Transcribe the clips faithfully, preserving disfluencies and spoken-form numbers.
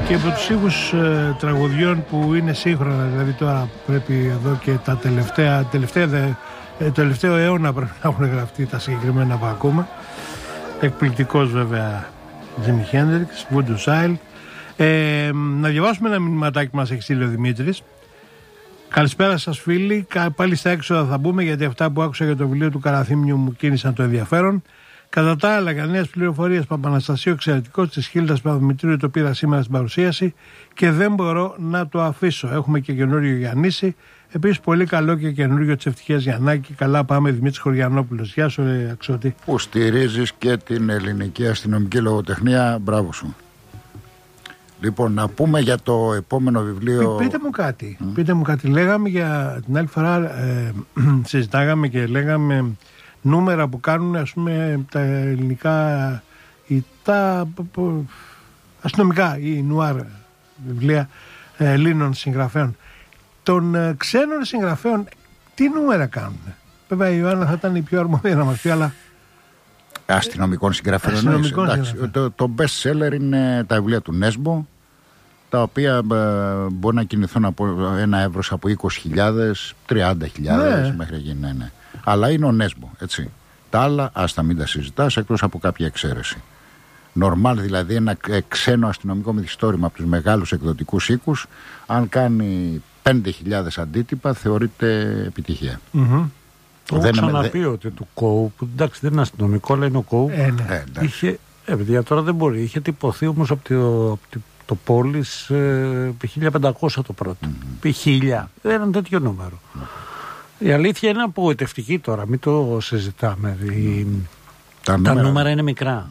και από τους ήχους ε, τραγουδιών που είναι σύγχρονα, δηλαδή τώρα πρέπει εδώ και τα τελευταία, τελευταία δε, ε, τελευταίο αιώνα πρέπει να έχουν γραφτεί τα συγκεκριμένα που ακούμε. Εκπληκτικός βέβαια Jimi Hendrix, Voodoo Child. Ε, να διαβάσουμε ένα μηνυματάκι που μας έχει στείλει ο Δημήτρης. Καλησπέρα σας φίλοι, πάλι στα έξοδα θα μπούμε γιατί αυτά που άκουσα για το βιβλίο του Καραθήμιου μου κίνησαν το ενδιαφέρον. Κατά τα άλλα, για νέες πληροφορίες, Παπαναστασίου, εξαιρετικός της Χίλτας Παπαδημητρίου, το πήρα σήμερα στην παρουσίαση και δεν μπορώ να το αφήσω. Έχουμε και καινούριο Γιαννίση. Επίσης, πολύ καλό και καινούριο της Ευτυχίας Γιαννάκη. Καλά πάμε, Δημήτρης Χωριανόπουλος. Γεια σου, ρε Αξώτη. Που στηρίζεις και την ελληνική αστυνομική λογοτεχνία, μπράβο σου. Λοιπόν, να πούμε για το επόμενο βιβλίο. Πείτε μου κάτι. Mm. Πείτε μου κάτι. Λέγαμε για την άλλη φορά, ε, συζητάγαμε και λέγαμε νούμερα που κάνουν, ας πούμε, τα ελληνικά ή τα αστυνομικά ή νουάρ βιβλία ε, Ελλήνων συγγραφέων. Των ε, ξένων συγγραφέων τι νούμερα κάνουν? Βέβαια η Ιωάννα θα ήταν η πιο αρμόδια να μας πει, αλλά αστυνομικών συγγραφέων. Αστυνομικών συγγραφέων. Το, το best seller είναι τα βιβλία του Νέσμπο, τα οποία ε, μπορεί να κινηθούν από ένα εύρος από είκοσι χιλιάδες, τριάντα χιλιάδες, ναι, μέχρι εκεί, ναι, ναι. Αλλά είναι ο Νέσμπο, έτσι. Τα άλλα, άστα μην τα συζητάς, εκτός από κάποια εξαίρεση. Νορμάλ, δηλαδή, ένα ξένο αστυνομικό μυθιστόρημα από τους μεγάλους εκδοτικούς οίκους, αν κάνει πέντε χιλιάδες αντίτυπα, θεωρείται επιτυχία. Mm-hmm. Το έχω ξαναπεί δε... ότι του Κόου, που εντάξει δεν είναι αστυνομικό, αλλά είναι ο Κόου, ε, ναι. ε, είχε, ε, παιδιά, τώρα δεν μπορεί, είχε τυπωθεί όμως από το, από το, το Πόλης ε, επί χίλια πεντακόσια το πρώτο, mm-hmm. επί χίλια, δεν ήταν τέτοιο νούμερο. Mm-hmm. Η αλήθεια είναι απογοητευτική τώρα, μην το συζητάμε. Η... Τα, τα νούμερα... νούμερα είναι μικρά.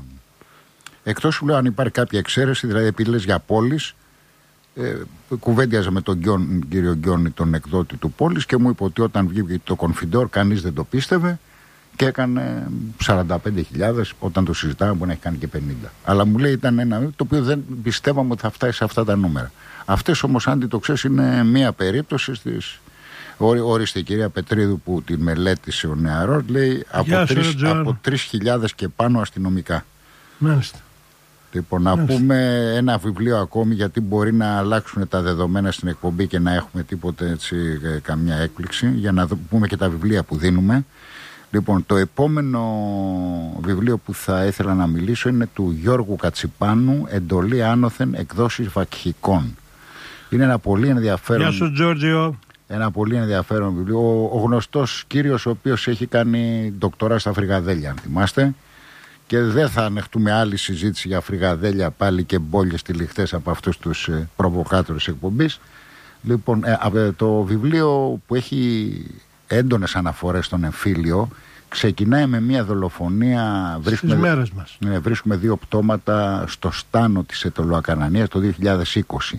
Εκτός σου λέω αν υπάρχει κάποια εξαίρεση, δηλαδή επειδή λες για Πόλης, ε, κουβέντιαζα με τον Γκιόν, κύριο Γκιόνι, τον εκδότη του Πόλης, και μου είπε ότι όταν βγήκε το Κονφιντόρ κανείς δεν το πίστευε και έκανε σαράντα πέντε χιλιάδες, όταν το συζητάμε μπορεί να έχει κάνει και πενήντα. Αλλά μου λέει ήταν ένα το οποίο δεν πιστεύαμε ότι θα φτάσει σε αυτά τα νούμερα. Αυτές όμως, αν το ξέρεις, είναι μία περίπτωση στις... Ορίστε η κυρία Πετρίδου που τη μελέτησε ο νεαρός, λέει από τρεις χιλιάδες και πάνω αστυνομικά. Μάλιστα. Λοιπόν, να Μάλιστα. πούμε ένα βιβλίο ακόμη, γιατί μπορεί να αλλάξουν τα δεδομένα στην εκπομπή και να έχουμε τίποτε έτσι, καμιά έκπληξη, για να πούμε και τα βιβλία που δίνουμε. Λοιπόν, το επόμενο βιβλίο που θα ήθελα να μιλήσω είναι του Γιώργου Κατσιπάνου, «Εντολή άνωθεν, εκδόσεις Βακχικών». Είναι ένα πολύ ενδιαφέρον... Γεια σου, Τζόρτζιο. Ένα πολύ ενδιαφέρον βιβλίο. Ο, ο γνωστός κύριος ο οποίος έχει κάνει ντοκτορά στα φρυγαδέλια, αν θυμάστε. Και δεν θα ανεχτούμε άλλη συζήτηση για φρυγαδέλια πάλι και μπόλιες τυλιχτές από αυτούς τους ε, προβοκάτορες εκπομπής. Λοιπόν, ε, το βιβλίο που έχει έντονες αναφορές στον εμφύλιο ξεκινάει με μια δολοφονία. Στις μέρες μας. Ναι, βρίσκουμε δύο πτώματα στο Στάνο της Αιτωλοακανανίας το δύο χιλιάδες είκοσι.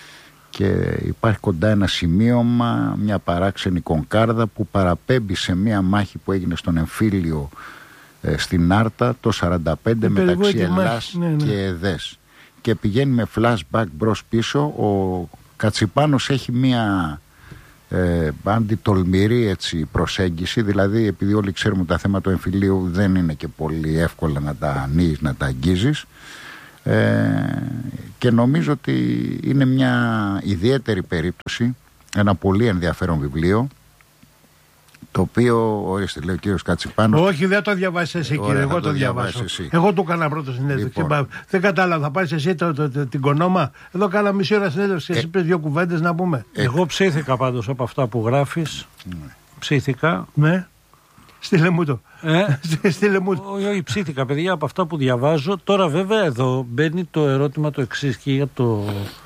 Και υπάρχει κοντά ένα σημείωμα, μια παράξενη κονκάρδα που παραπέμπει σε μια μάχη που έγινε στον εμφύλιο ε, στην Άρτα το σαράντα πέντε μεταξύ Ελλάς ναι, ναι. και Εδές. Και πηγαίνει με flashback μπρος πίσω. Ο Κατσιπάνος έχει μια ε, αντιτολμηρή έτσι, προσέγγιση, δηλαδή επειδή όλοι ξέρουμε ότι τα θέματα του εμφυλίου δεν είναι και πολύ εύκολα να τα ανοίγεις, να τα αγγίζεις. Ε, και νομίζω ότι είναι μια ιδιαίτερη περίπτωση, ένα πολύ ενδιαφέρον βιβλίο, το οποίο, ορίστε, λέει ο κύριος Κατσιπάνος. Όχι, δεν το διαβάσεις εσύ, κύριε, εγώ το, το διαβάσω. Εσύ. Εγώ το έκανα πρώτο συνέντευξη. Λοιπόν. Δεν κατάλαβα, θα πάρεις εσύ το, το, το, την κονόμα. Εδώ κάνα μισή ώρα συνέντευξη, εσύ ε, πες δύο κουβέντες να πούμε. Ε, εγώ ψήθηκα πάντως από αυτά που γράφεις. Ναι. Ψήθηκα. Ναι. Στείλε μου το. Ε? Στείλε μου το. Όχι, ψήθηκα, παιδιά, από αυτά που διαβάζω. Τώρα, βέβαια, εδώ μπαίνει το ερώτημα το εξής και για το,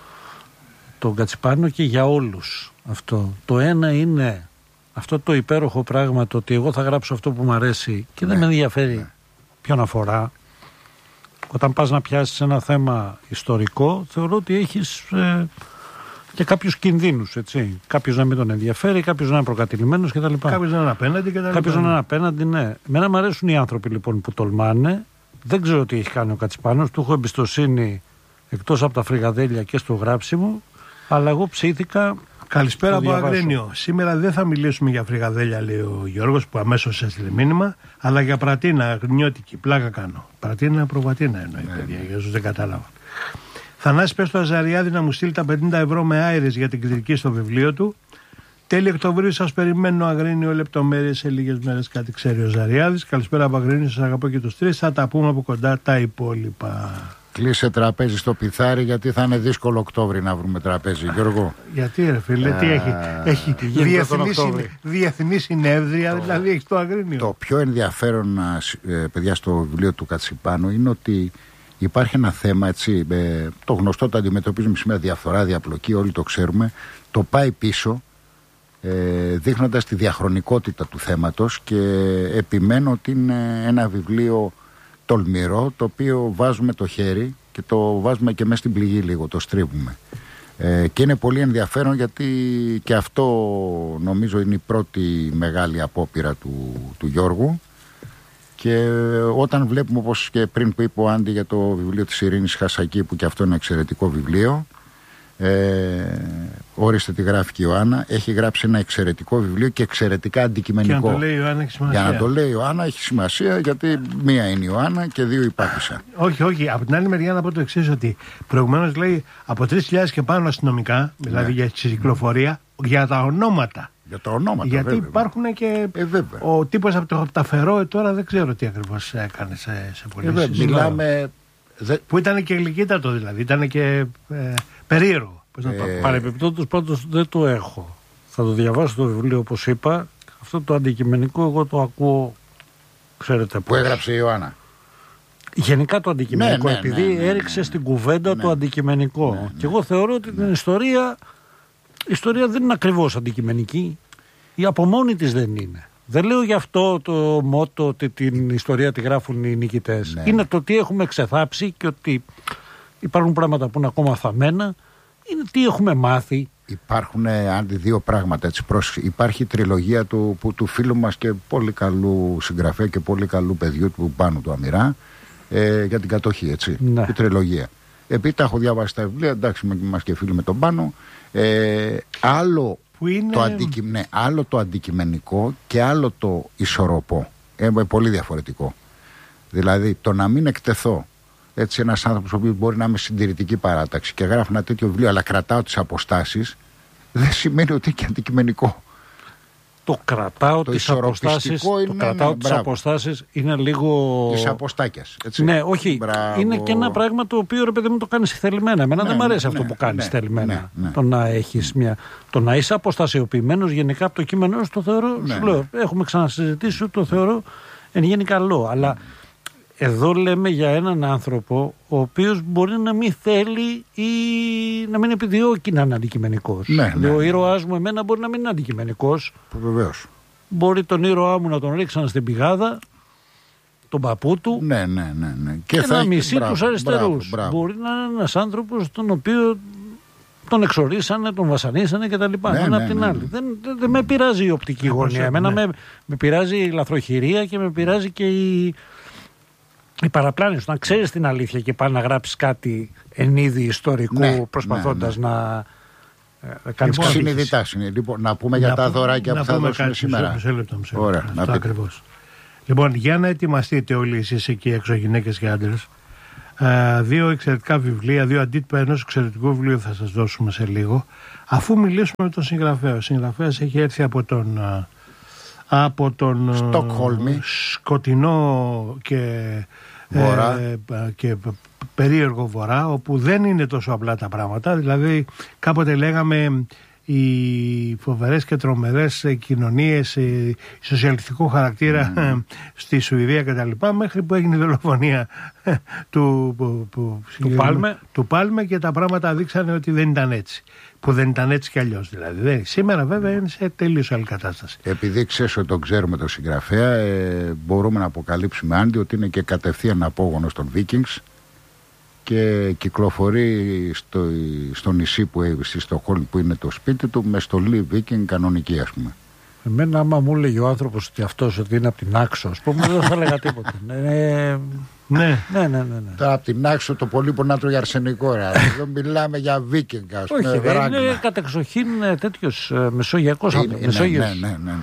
τον Κατσιπάνο και για όλους αυτό. Το ένα είναι αυτό το υπέροχο πράγμα, το ότι εγώ θα γράψω αυτό που μου αρέσει και ναι, δεν με ενδιαφέρει ναι. ποιον αφορά. Όταν πας να πιάσεις ένα θέμα ιστορικό, θεωρώ ότι έχεις ε, και κάποιους κινδύνους, έτσι. Κάποιος να μην τον ενδιαφέρει, κάποιος να είναι προκατηλημένος κτλ. Κάποιος να είναι απέναντι κτλ. Κάποιος να είναι απέναντι, ναι. Μένα μου αρέσουν οι άνθρωποι λοιπόν που τολμάνε. Δεν ξέρω τι έχει κάνει ο Κατσιπάνος, του έχω εμπιστοσύνη εκτός από τα φρυγαδέλια και στο γράψιμο, αλλά εγώ ψήθηκα. Καλησπέρα από Αγρίνιο. Σήμερα δεν θα μιλήσουμε για φρυγαδέλια, λέει ο Γιώργος, που αμέσως έστειλε μήνυμα, αλλά για πρατίνα, αγρινιώτικη. Πλάκα κάνω. Πρατίνα, προβατίνα εννοεί, παιδιά, για όσους δεν κατάλαβαν. Θανάση, πες στο Αζαριάδη να μου στείλει τα πενήντα ευρώ με άειρες για την κριτική στο βιβλίο του. Τέλη Οκτωβρίου σας περιμένω, Αγρίνιο, λεπτομέρειες σε λίγες μέρες, κάτι ξέρει ο Ζαριάδης. Καλησπέρα από Αγρίνιο, σας αγαπώ και τους τρεις. Θα τα πούμε από κοντά τα υπόλοιπα. Κλείσε τραπέζι στο Πιθάρι, γιατί θα είναι δύσκολο Οκτώβρη να βρούμε τραπέζι, Γιώργο. Γιατί ρε φίλε, τι έχει, έχει διεθνή, συνε, διεθνή συνέδρια, το, δηλαδή έχει το Αγρίνιο. Το πιο ενδιαφέρον, παιδιά, στο βιβλίο του Κατσιπάνου είναι ότι υπάρχει ένα θέμα, έτσι, το γνωστό, το αντιμετωπίζουμε σήμερα, διαφθορά, διαπλοκή, όλοι το ξέρουμε. Το πάει πίσω, ε, δείχνοντας τη διαχρονικότητα του θέματος, και επιμένω ότι είναι ένα βιβλίο τολμηρό, το οποίο βάζουμε το χέρι και το βάζουμε και μέσα στην πληγή λίγο, το στρίβουμε. Ε, και είναι πολύ ενδιαφέρον, γιατί και αυτό νομίζω είναι η πρώτη μεγάλη απόπειρα του, του Γιώργου, και όταν βλέπουμε, όπως και πριν που είπε ο Άντι για το βιβλίο της Ειρήνης Χασακή, που και αυτό είναι εξαιρετικό βιβλίο, ε, όριστε τι γράφει και η Ιωάννα, έχει γράψει ένα εξαιρετικό βιβλίο και εξαιρετικά αντικειμενικό. Και να το λέει η Ιωάννα έχει σημασία. Για να το λέει η Ιωάννα έχει σημασία, γιατί μία είναι η Ιωάννα και δύο υπάκουσα. Όχι, όχι. Από την άλλη μεριά να πω το εξής, ότι προηγουμένως λέει από τρεις χιλιάδες και πάνω αστυνομικά, δηλαδή ναι, για τη κυκλοφορία, για τα ονόματα. Για τα ονόματα, γιατί βέβαια, υπάρχουν και ε, ο τύπος από το Ταφερό, τώρα δεν ξέρω τι ακριβώς έκανε σε, σε πωλήσεις. Ε, μιλάμε... Που ήταν και γλυκύτατο, δηλαδή, ήταν και ε, περίεργο. Ε, Παρεμπιπτόντως, πάντως δεν το έχω. Θα το διαβάσω το βιβλίο, όπως είπα. Αυτό το αντικειμενικό εγώ το ακούω, ξέρετε πώς. Που έγραψε η Ιωάννα. Γενικά το αντικειμενικό, ναι, ναι, επειδή ναι, ναι, ναι, έριξε ναι, στην κουβέντα ναι, το αντικειμενικό. Ναι, ναι. Και εγώ θεωρώ ότι την ιστορία, η ιστορία δεν είναι ακριβώς αντικειμενική. Η από μόνη της δεν είναι. Δεν λέω γι' αυτό το μότο ότι την ιστορία τη γράφουν οι νικητές. Ναι. Είναι το ότι έχουμε ξεθάψει και ότι υπάρχουν πράγματα που είναι ακόμα θαμμένα. Είναι τι έχουμε μάθει. Υπάρχουν άντι δύο πράγματα, έτσι. Υπάρχει η τριλογία του, που, του φίλου μας και πολύ καλού συγγραφέα και πολύ καλού παιδιού του Πάνου του Αμυρά, ε, για την κατοχή, έτσι. Ναι. Η τριλογία. Επειδή τα έχω διαβάσει τα βιβλία, εντάξει, μας και φίλοι με τον Πάνο. Ε, άλλο, είναι... το αντικει... ναι, άλλο το αντικειμενικό και άλλο το ισορροπό. Ε, πολύ διαφορετικό. Δηλαδή, το να μην εκτεθώ, έτσι, ένας άνθρωπος ο οποίος μπορεί να είμαι συντηρητική παράταξη και γράφει ένα τέτοιο βιβλίο, αλλά κρατάω τις αποστάσεις, δεν σημαίνει ότι είναι και αντικειμενικό. Το κρατάω τις αποστάσεις, είναι, το κρατάω ναι, τις αποστάσεις είναι λίγο... Τις αποστάκιας, έτσι. Ναι, όχι, μπράβο. Είναι και ένα πράγμα το οποίο, ρε παιδί μου, το κάνεις θελημένα. Εμένα ναι, δεν μου αρέσει ναι, αυτό που κάνεις ναι, θελημένα. Ναι, ναι. Το να έχεις μια... Το να είσαι αποστασιοποιημένος γενικά από το κείμενο, το θεωρώ, ναι, σου λέω, ναι. Έχουμε ξανασυζητήσει, το θεωρώ εν γέννη καλό, αλλά... Εδώ λέμε για έναν άνθρωπο ο οποίος μπορεί να μην θέλει ή να μην επιδιώκει να είναι αντικειμενικός. Ναι, ναι. Ο ήρωάς μου εμένα μπορεί να μην είναι αντικειμενικός. Βεβαίως. Μπορεί τον ήρωά μου να τον ρίξαν στην πηγάδα, τον παππού του, ναι, ναι, ναι, ναι. Και, και θα να μισεί τους αριστερούς. Μπράβο, μπράβο. Μπορεί να είναι ένας άνθρωπος τον οποίο τον εξορίσανε, τον βασανίσανε κτλ. Ναι, ναι, ναι, ναι. Δεν, δεν, δεν με πειράζει η οπτική ναι, γωνία. Εμένα ναι. με, με πειράζει η λαθροχειρία και με πειράζει και η... Η παραπλάνηση, να ξέρεις την αλήθεια και πάει να γράψεις κάτι εν είδη ιστορικού, ναι, προσπαθώντας ναι, ναι. να ε, κάνεις λοιπόν, συνειδητά. Λοιπόν, να πούμε να για τα δωράκια που θα δώσουμε σήμερα. Μισό λεπτό, μισό λεπτό. Ωραία, αυτό ακριβώς. Λοιπόν, για να ετοιμαστείτε όλοι εσείς εκεί έξω, γυναίκες και άντρες, ε, δύο εξαιρετικά βιβλία, δύο αντίτυπα ενός εξαιρετικού βιβλίου θα σας δώσουμε σε λίγο, αφού μιλήσουμε με τον συγγραφέα. Ο συγγραφέας έχει έρθει από τον... από τον Στοκχόλμη, σκοτεινό και, βορρά. ε, και περίεργο βορρά, όπου δεν είναι τόσο απλά τα πράγματα. Δηλαδή κάποτε λέγαμε οι φοβερές και τρομερές κοινωνίες ε, σοσιαλιστικού χαρακτήρα mm. στη Σουηδία κτλ. Μέχρι που έγινε η δολοφονία του, που, που, του, Πάλμε. του Πάλμε και τα πράγματα δείξανε ότι δεν ήταν έτσι. Που δεν ήταν έτσι κι αλλιώς δηλαδή. Σήμερα βέβαια είναι σε τελείως άλλη κατάσταση. Επειδή ξέρεις ότι τον ξέρουμε τον συγγραφέα, ε, μπορούμε να αποκαλύψουμε Άντι ότι είναι και κατευθείαν απόγονος των Vikings και κυκλοφορεί στο, στο νησί που στη Στοκχόλμη που είναι το σπίτι του με στολή Viking κανονική, ας πούμε. Εμένα άμα μου έλεγε ο άνθρωπος ότι αυτός ότι είναι από την Άξο, ας πούμε, δεν θα έλεγα τίποτα. Ε, ναι, ναι, ναι, ναι, ναι. Τώρα από την Άξο το πολύ που να τρώει αρσενικό, ρε. Εδώ μιλάμε για Viking, ας πούμε. Όχι, δεν είναι κατεξοχήν τέτοιος μεσογειακός άνθρωπος. Ναι, ναι, ναι, ναι, ναι.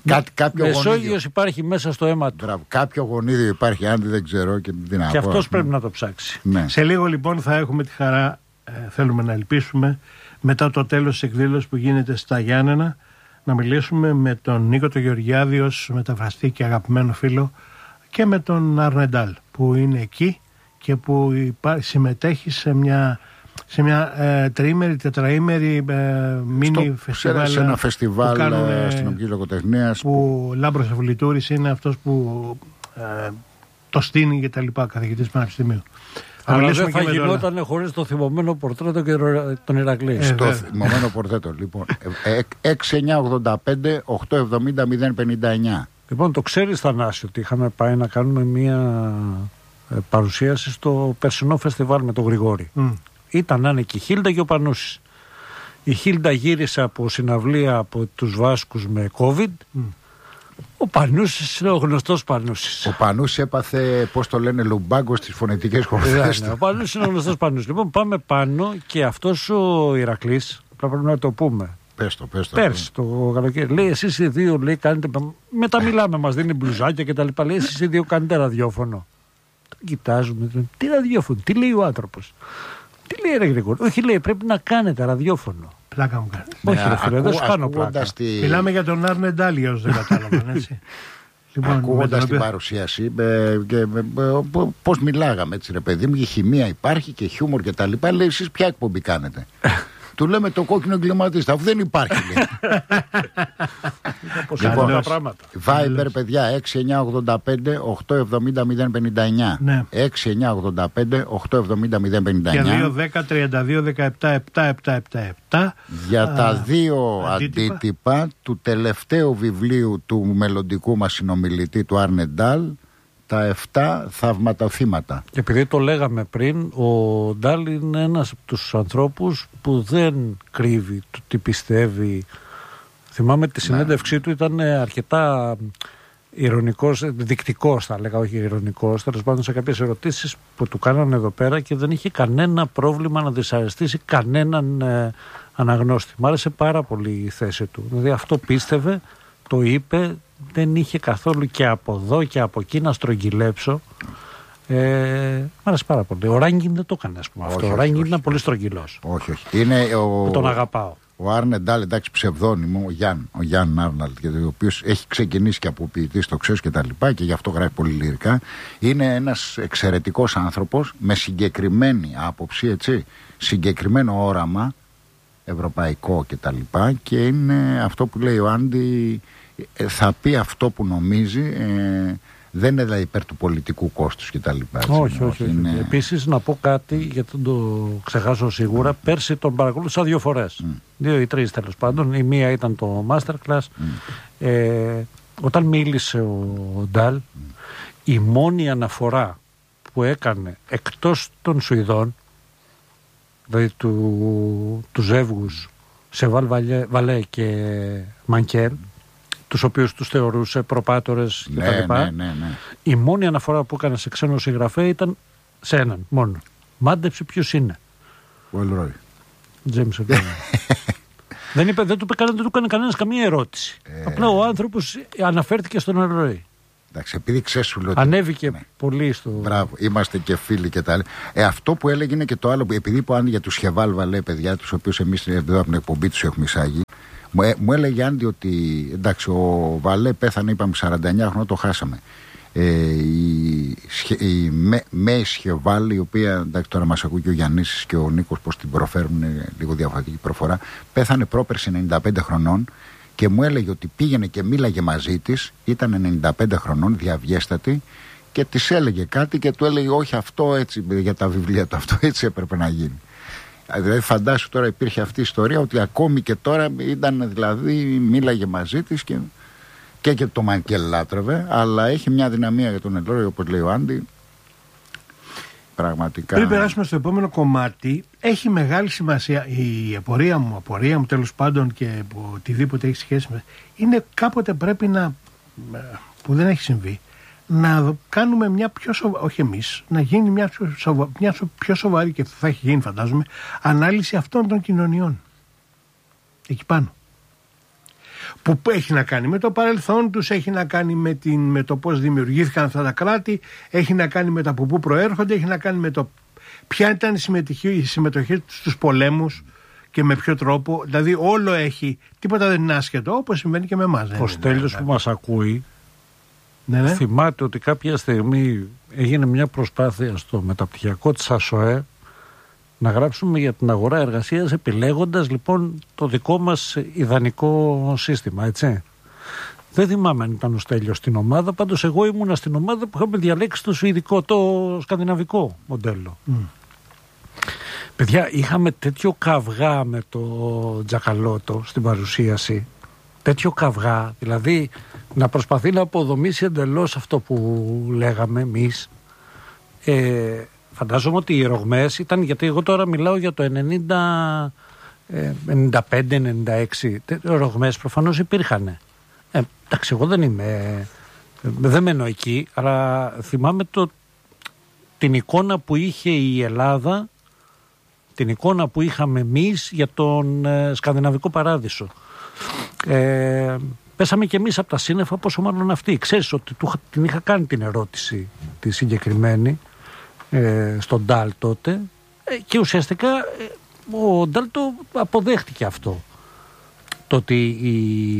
Κάτι, κάποιο Μεσόγειος υπάρχει μέσα στο αίμα του. Μπράβο, κάποιο γονίδιο υπάρχει, αν δεν ξέρω και τι να πω. Και αυτός πρέπει να το ψάξει. Ναι. Σε λίγο λοιπόν θα έχουμε τη χαρά, ε, θέλουμε να ελπίσουμε, μετά το τέλος της εκδήλωσης που γίνεται στα Γιάννενα, να μιλήσουμε με τον Νίκο το Γεωργιάδη ως μεταφραστή και αγαπημένο φίλο και με τον Αρνεντάλ που είναι εκεί και που υπά... συμμετέχει σε μια, σε μια ε, τριήμερη, τετραήμερη ε, μίνι φεστιβάλ. Σε ένα φεστιβάλ κάνουν, αστυνομικής λογοτεχνίας. Που, που Λάμπρος Αυλητούρης είναι αυτός που ε, το στείνει και τα λοιπά, καθηγητής πανεπιστημίου. Αλλά δεν θα γινόταν χωρίς το θυμωμένο πορτρέτο και τον Ηρακλή. Ε, στο θυμωμένο πορτρέτο, λοιπόν. έξι εννιά ογδόντα πέντε οκτακόσια εβδομήντα μηδέν πενήντα εννιά. Λοιπόν, το ξέρεις, Θανάση, ότι είχαμε πάει να κάνουμε μία παρουσίαση στο περσινό φεστιβάλ με τον Γρηγόρη. Mm. Ήταν να είναι και η Χίλντα και ο Πανούσης. Η Χίλντα γύρισε από συναυλία από τους Βάσκους με COVID. Mm. Ο Πανούσης είναι ο γνωστός Πανούσης. Ο Πανούσης έπαθε, πώς το λένε, λουμπάγκο στις φωνητικές χορδές. Ναι, ο Πανούσης είναι ο γνωστός Πανούσης. Λοιπόν, πάμε πάνω και αυτός ο Ηρακλής, πρέπει να το πούμε. Πες το, πες το. Πέρσι το καλοκαίρι. Λέει, εσείς οι δύο, λέει, κάνετε. Μετά μιλάμε, μας δίνει μπλουζάκια και τα λοιπά. Λέει, εσείς οι δύο κάνετε ραδιόφωνο. Το κοιτάζουμε. Τι ραδιόφωνο, τι λέει ο άνθρωπος. Τι λέει, ρε Γρηγόρη. Όχι, λέει, πρέπει να κάνετε ραδιόφωνο. Πλάκα μου κάνει. Όχι, ρε φίλε, δεν σου κάνω πλάκα. Τη... Μιλάμε για τον Άρνε Ντάλια, όσοι δεν κατάλαβαν, έτσι. Λοιπόν, ακούγοντας την παρουσίαση, ε, ε, ε, πώς μιλάγαμε, έτσι, ρε παιδί μου, η χημεία υπάρχει και χιούμορ και τα λοιπά. Λέει, εσείς ποια εκπομπή κάνετε. Του λέμε το κόκκινο εγκληματίστα, αφού δεν υπάρχει, λέει. Λοιπόν, πράγματα. Viber, παιδιά, έξι εννιά ογδόντα πέντε οκτακόσια εβδομήντα μηδέν πενήντα εννιά. Ναι. έξι εννιά ογδόντα πέντε οκτακόσια εβδομήντα μηδέν πενήντα εννιά. Και δύο δέκα τριάντα δύο δεκαεπτά επτά επτά επτά επτά. Για α, τα δύο αντίτυπα. αντίτυπα του τελευταίου βιβλίου του μελλοντικού μας συνομιλητή, του Αρνεντάλ, τα εφτά θαυματοθύματα. Και επειδή το λέγαμε πριν, ο Ντάλ είναι ένας από τους ανθρώπους που δεν κρύβει το τι πιστεύει. Θυμάμαι τη συνέντευξή ναι. του ήταν αρκετά ηρωνικός, δεικτικός θα λέγα, όχι ηρωνικός, τέλος πάντων σε κάποιες ερωτήσεις που του κάνανε εδώ πέρα και δεν είχε κανένα πρόβλημα να δυσαρεστήσει κανέναν ε, αναγνώστη. Μ' άρεσε πάρα πολύ η θέση του. Δηλαδή αυτό πίστευε, το είπε, δεν είχε καθόλου και από εδώ και από εκεί να στρογγυλέψω. Ε, μ' άρεσε πάρα πολύ. Ο Ράγκιν δεν το έκανε, ας πούμε. Όχι, αυτό. Ο Ράγκιν ήταν πολύ στρογγυλός. Όχι, όχι. Είναι ο... Τον αγαπάω. Ο Άρνεντάλ, εντάξει, ψευδόνυμο, ο Γιάν, ο Γιάν Άρναλτ, ο οποίος έχει ξεκινήσει και από ποιητής, το ξέρεις και τα λοιπά, και γι' αυτό γράφει πολύ λυρικά. Είναι ένας εξαιρετικός άνθρωπος με συγκεκριμένη άποψη, έτσι, συγκεκριμένο όραμα ευρωπαϊκό και τα λοιπά, και είναι αυτό που λέει ο Άντι, θα πει αυτό που νομίζει, ε, δεν είναι δηλαδή υπέρ του πολιτικού κόστους και τα λοιπά. Έτσι, όχι, όχι. όχι. Είναι... Επίσης να πω κάτι, γιατί δεν το ξεχάσω σίγουρα, mm. πέρσι τον παρακολούθησα δύο φορές. Mm. Δύο ή τρεις τέλος πάντων. Η μία ήταν το Masterclass. Mm. Ε, όταν μίλησε ο Ντάλ, mm. η μόνη αναφορά που έκανε εκτός των Σουηδών, δηλαδή του, του ζεύγους Σεβάλ Βαλέ και Μανκέρ, τους οποίους τους θεωρούσε προπάτορες ναι, και τα λοιπά. Ναι, ναι, ναι. Η μόνη αναφορά που έκανε σε ξένο συγγραφέα ήταν σε έναν μόνο. Μάντεψε ποιος είναι. Ο Ελρόι. Τζέιμς Ελρόι. δεν, είπε, δεν του έκανε κανένας καμία ερώτηση. Ε... Απλά ο άνθρωπος αναφέρθηκε στον Ελρόι. Εντάξει, επειδή ξέρεις σου λέω. Ανέβηκε ναι. πολύ στο. Μπράβο, είμαστε και φίλοι και τα άλλα. Ε, αυτό που έλεγε είναι και το άλλο. Επειδή που αν για τους Σεβάλ Βαλέ, παιδιά, τους οποίους εμείς εδώ από την εκπομπή τους έχουμε εισάγει, μου, ε, μου έλεγε Άντι ότι εντάξει, ο Βαλέ πέθανε, είπαμε σαράντα εννιά χρόνια, το χάσαμε. Ε, η η με, Μέη Σεβάλ, η οποία εντάξει, τώρα μας ακούει και ο Γιαννής και ο Νίκος πώς την προφέρουν, λίγο διαφορετική προφορά, πέθανε πρόπερση ενενήντα πέντε χρονών. Και μου έλεγε ότι πήγαινε και μίλαγε μαζί της, ήταν ενενήντα πέντε χρονών, διαβιέστατη, και της έλεγε κάτι και του έλεγε όχι, αυτό έτσι, για τα βιβλία του, αυτό έτσι έπρεπε να γίνει. Δηλαδή φαντάσου τώρα υπήρχε αυτή η ιστορία ότι ακόμη και τώρα ήταν, δηλαδή μίλαγε μαζί της και και, και το Μανκέλ λάτρευε, αλλά έχει μια δυναμία για τον Ελρόι, όπως λέει ο Άντι. Πραγματικά. Πριν περάσουμε στο επόμενο κομμάτι, έχει μεγάλη σημασία η απορία μου, απορία μου τέλος πάντων και οτιδήποτε έχει σχέση με. Είναι κάποτε πρέπει να. Που δεν έχει συμβεί, να κάνουμε μια πιο σοβαρή. Όχι εμείς, να γίνει μια πιο, σοβα, μια πιο σοβαρή, και θα έχει γίνει φαντάζομαι, ανάλυση αυτών των κοινωνιών. Εκεί πάνω. που έχει να κάνει με το παρελθόν τους, έχει να κάνει με, την, με το πώς δημιουργήθηκαν αυτά τα κράτη, έχει να κάνει με τα από πού προέρχονται, έχει να κάνει με το ποια ήταν η συμμετοχή, η συμμετοχή στους πολέμους και με ποιο τρόπο. Δηλαδή όλο έχει, τίποτα δεν είναι άσχετο, όπως συμβαίνει και με εμάς. Ο Στέλιος που μας ακούει, ναι, ναι. θυμάται ότι κάποια στιγμή έγινε μια προσπάθεια στο μεταπτυχιακό της ΑΣΟΕ να γράψουμε για την αγορά εργασίας, επιλέγοντας λοιπόν το δικό μας ιδανικό σύστημα, έτσι. Δεν θυμάμαι αν ήταν ο Στέλιος στην ομάδα, πάντως εγώ ήμουνα στην ομάδα που είχαμε διαλέξει το σουηδικό, το σκανδιναβικό μοντέλο. Mm. Παιδιά, είχαμε τέτοιο καυγά με το Τζακαλώτο στην παρουσίαση, τέτοιο καυγά, δηλαδή να προσπαθεί να αποδομήσει εντελώς αυτό που λέγαμε εμείς. Ε, φαντάζομαι ότι οι ρογμές ήταν, γιατί εγώ τώρα μιλάω για το ενενήντα, ενενήντα πέντε ενενήντα έξι, ρογμές προφανώς υπήρχαν. Ε, εντάξει, εγώ δεν είμαι, δεν μένω εκεί, αλλά θυμάμαι το, την εικόνα που είχε η Ελλάδα, την εικόνα που είχαμε εμείς για τον ε, σκανδιναβικό παράδεισο. Ε, πέσαμε κι εμείς από τα σύννεφα, πόσο μάλλον αυτοί. Ξέρεις ότι του, την είχα κάνει την ερώτηση τη συγκεκριμένη ε, στον Ντάλ τότε ε, και ουσιαστικά ε, ο Ντάλ το αποδέχτηκε αυτό. Το ότι η,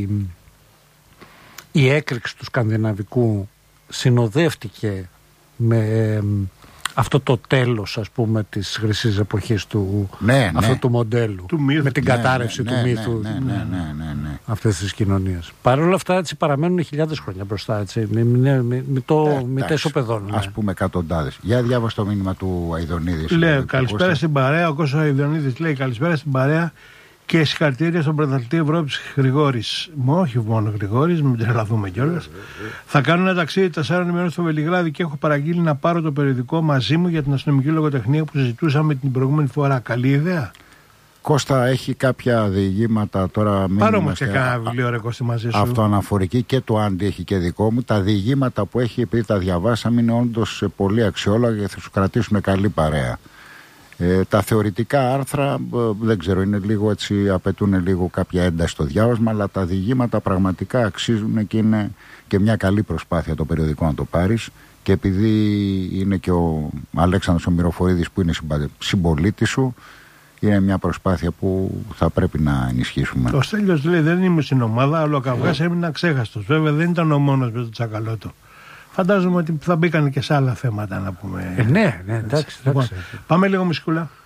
η έκρηξη του σκανδιναβικού συνοδεύτηκε με ε, αυτό το τέλος, ας πούμε, της χρυσής εποχής του, ναι, αυτού ναι. του μοντέλου, του μύθου, με την ναι, κατάρρευση ναι, του ναι, μύθου ναι, ναι, ναι, ναι, ναι. αυτής της κοινωνίας. Παρ' όλα αυτά έτσι παραμένουν χιλιάδες χρόνια μπροστά, έτσι. Μην μη, μη, μη το, μη τα ισοπεδώνουμε. Ας πούμε εκατοντάδες. Για διάβασε το μήνυμα του Αηδονίδη. Λέει καλησπέρα στην παρέα. Ο Κώστας Αηδονίδης λέει καλησπέρα στην παρέα και συγχαρητήρια στον πρωταθλητή Ευρώπης Γρηγόρης. Μα όχι μόνο Γρηγόρης, μην τρελαθούμε κιόλας. Θα κάνω ένα ταξίδι τεσσάρων ημερών στο Βελιγράδι και έχω παραγγείλει να πάρω το περιοδικό μαζί μου για την αστυνομική λογοτεχνία που συζητούσαμε την προηγούμενη φορά. Καλή ιδέα. Κώστα, έχει κάποια διηγήματα τώρα. Πάρω όμως και κάνα βιβλίο, ρε Κώστη, μαζί σου. Αυτοαναφορική, και το Άντι έχει και δικό μου. Τα διηγήματα που έχει, επειδή τα διαβάσαμε, είναι όντως πολύ αξιόλογα και θα σου κρατήσουν καλή παρέα. Ε, τα θεωρητικά άρθρα, ε, δεν ξέρω, είναι λίγο έτσι, απαιτούν λίγο κάποια ένταση στο διάβασμα, αλλά τα διηγήματα πραγματικά αξίζουν και είναι και μια καλή προσπάθεια το περιοδικό να το πάρεις. Και επειδή είναι και ο Αλέξανδρος ο Μυροφορίδης που είναι συμπολίτης σου, είναι μια προσπάθεια που θα πρέπει να ενισχύσουμε. Ο Στέλιος λέει δεν ήμουν στην ομάδα, αλλά ο καυγάς έμεινε αξέχαστος. Βέβαια δεν ήταν ο μόνος με τον Τσακαλώτο. Φαντάζομαι ότι θα μπήκαν και σε άλλα θέματα να πούμε. Ε, ναι, ναι, εντάξει. Λοιπόν, πάμε λίγο μουσικούλα.